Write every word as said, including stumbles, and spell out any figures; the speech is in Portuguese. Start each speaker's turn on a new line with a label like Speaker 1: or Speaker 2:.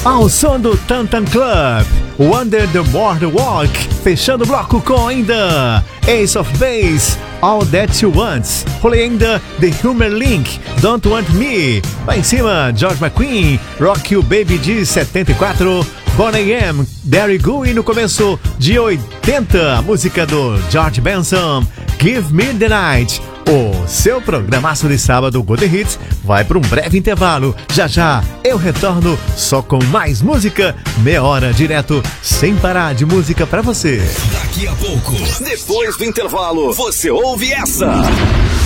Speaker 1: Ao som do Tantan Club, Wonder the Boardwalk, fechando o bloco com ainda Ace of Base, All That You Want. Rolei ainda The Humor Link, Don't Want Me. Lá em cima, George McQueen, Rock You Baby de setenta e quatro, Born I Am, Derry Goo, e no começo de oitenta, a música do George Benson, Give Me The Night. O seu programaço de sábado, Golden Hits, vai para um breve intervalo. Já já eu retorno só com mais música, meia hora direto, sem parar de música para você.
Speaker 2: Daqui a pouco, depois do intervalo, você ouve essa.